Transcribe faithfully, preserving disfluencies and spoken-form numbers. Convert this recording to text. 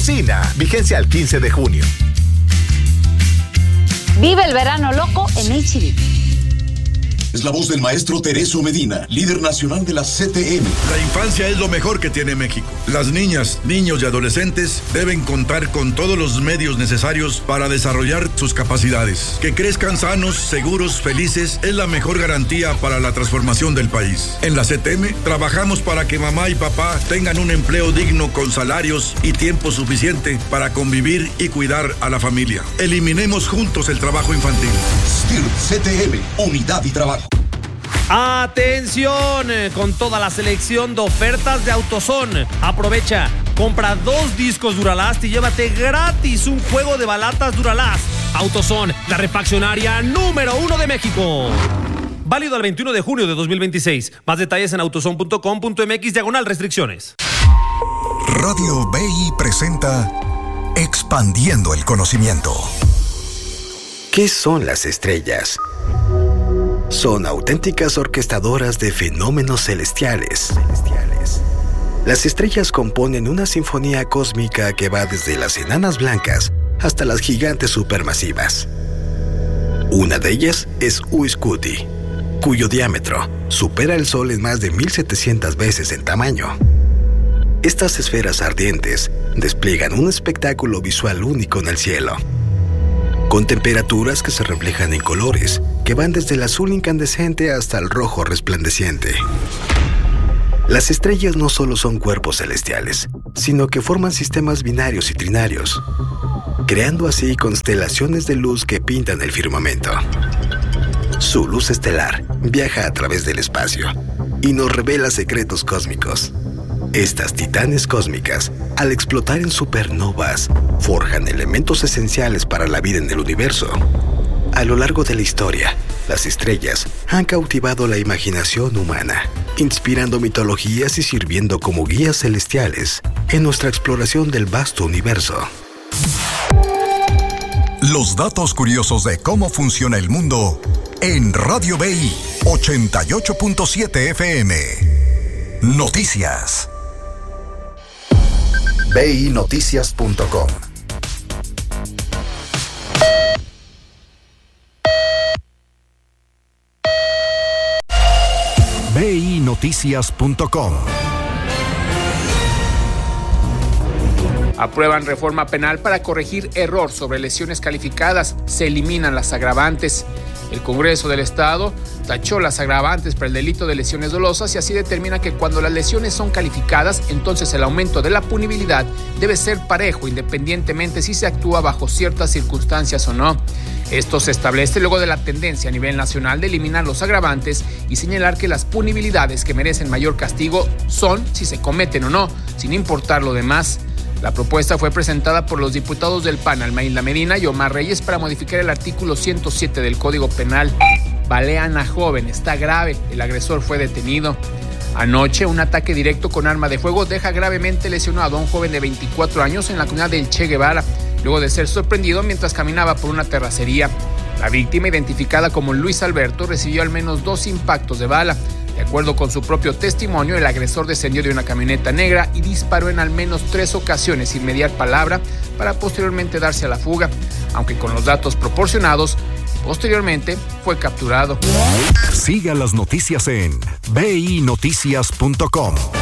Cocina, vigencia al quince de junio. Vive el verano loco en H D. Es la voz del maestro Tereso Medina, líder nacional de la C T M. La infancia es lo mejor que tiene México. Las niñas, niños y adolescentes deben contar con todos los medios necesarios para desarrollar sus capacidades. Que crezcan sanos, seguros, felices es la mejor garantía para la transformación del país. En la C T M trabajamos para que mamá y papá tengan un empleo digno con salarios y tiempo suficiente para convivir y cuidar a la familia. Eliminemos juntos el trabajo infantil. S T I R C T M, unidad y trabajo. Atención, con toda la selección de ofertas de AutoZone. Aprovecha, compra dos discos Duralast y llévate gratis un juego de balatas Duralast. AutoZone, la refaccionaria número uno de México. Válido al veintiuno de junio de dos mil veintiséis. Más detalles en autozone punto com punto m x diagonal restricciones. Radio B I presenta Expandiendo el Conocimiento. ¿Qué son las estrellas? Son auténticas orquestadoras de fenómenos celestiales. Las estrellas componen una sinfonía cósmica que va desde las enanas blancas hasta las gigantes supermasivas. Una de ellas es Uyscuti, cuyo diámetro supera el Sol en más de mil setecientas veces en tamaño. Estas esferas ardientes despliegan un espectáculo visual único en el cielo, con temperaturas que se reflejan en colores que van desde el azul incandescente hasta el rojo resplandeciente. Las estrellas no solo son cuerpos celestiales, sino que forman sistemas binarios y trinarios, creando así constelaciones de luz que pintan el firmamento. Su luz estelar viaja a través del espacio y nos revela secretos cósmicos. Estas titanes cósmicas, al explotar en supernovas, forjan elementos esenciales para la vida en el universo. A lo largo de la historia, las estrellas han cautivado la imaginación humana, inspirando mitologías y sirviendo como guías celestiales en nuestra exploración del vasto universo. Los datos curiosos de cómo funciona el mundo en Radio B I ochenta y ocho punto siete F M. Noticias. B I noticias punto com. B I noticias punto com. Aprueban reforma penal para corregir error sobre lesiones calificadas. Se eliminan las agravantes. El Congreso del Estado tachó las agravantes para el delito de lesiones dolosas y así determina que cuando las lesiones son calificadas, entonces el aumento de la punibilidad debe ser parejo, independientemente si se actúa bajo ciertas circunstancias o no. Esto se establece luego de la tendencia a nivel nacional de eliminar los agravantes y señalar que las punibilidades que merecen mayor castigo son si se cometen o no, sin importar lo demás. La propuesta fue presentada por los diputados del P A N, Almaíla Medina y Omar Reyes, para modificar el artículo ciento siete del Código Penal. Balean a joven, está grave, el agresor fue detenido. Anoche, un ataque directo con arma de fuego deja gravemente lesionado a un joven de veinticuatro años en la comunidad del Che Guevara, luego de ser sorprendido mientras caminaba por una terracería. La víctima, identificada como Luis Alberto, recibió al menos dos impactos de bala. De acuerdo con su propio testimonio, el agresor descendió de una camioneta negra y disparó en al menos tres ocasiones sin mediar palabra para posteriormente darse a la fuga, aunque con los datos proporcionados, posteriormente fue capturado. Siga las noticias en B I noticias punto com.